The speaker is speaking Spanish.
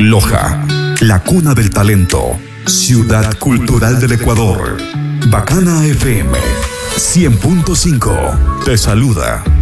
Loja, la cuna del talento, ciudad cultural del Ecuador. Bacana FM 100.5 te saluda.